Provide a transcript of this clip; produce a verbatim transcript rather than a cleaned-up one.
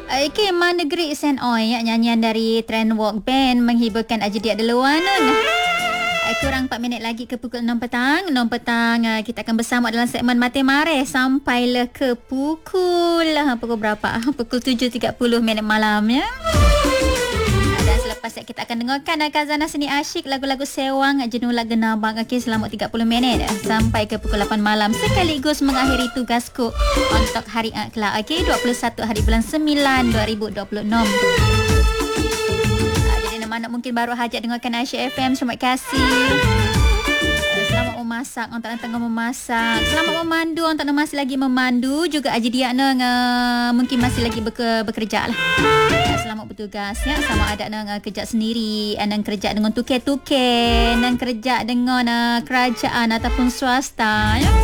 Okay, Man Negeri Sen Oi ya, nyanyian dari Trend Walk Band menghiburkan Ajdiat Deluan. Kurang empat minit lagi ke pukul enam petang. enam petang kita akan bersama dalam segmen Mati Mareh sampailah ke pukul pukul berapa? Pukul tujuh tiga puluh minit malam ya. Dan selepas kita akan dengarkan Khazanah Seni Asyik, lagu-lagu sewang Jenula Genabang. Okey, selama tiga puluh minit sampai ke pukul lapan malam, sekaligus mengakhiri tugasku untuk hari kelak. Okey, dua puluh satu hari bulan sembilan dua ribu dua puluh enam. Mana mungkin baru hajat dengarkan Aisyah F M, terima kasih. Selamat memasak untuk yang tengah memasak. Selamat memandu untuk yang masih lagi memandu. Juga Ajdiat nang uh, mungkin masih lagi beker, bekerja lah. Selamat bertugas ya. Sama ada nang uh, kerja sendiri, nang kerja dengan tuke-tuke, nang kerja dengan uh, kerajaan ataupun swasta ya.